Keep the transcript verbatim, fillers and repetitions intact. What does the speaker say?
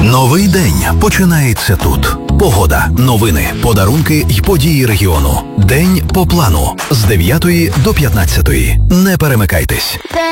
Новий день починається тут. Погода, новини, подарунки й події регіону. День по плану з дев'ятої до п'ятнадцятої. Не перемикайтесь.